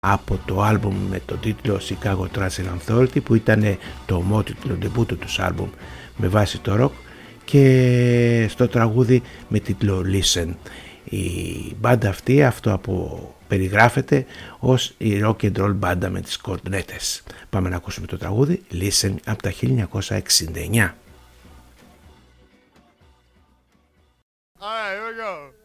από το άλμπουμ με τον τίτλο Chicago Trash Authority, που ήταν το ομότιτλο ντεμπούτο τους άλμπουμ με βάση το ροκ, και στο τραγούδι με τίτλο Listen. Η μπάντα αυτή περιγράφεται ως η rock and roll μπάντα με τις κορνέτες. Πάμε να ακούσουμε το τραγούδι Listen από τα 1969. All right, here we go.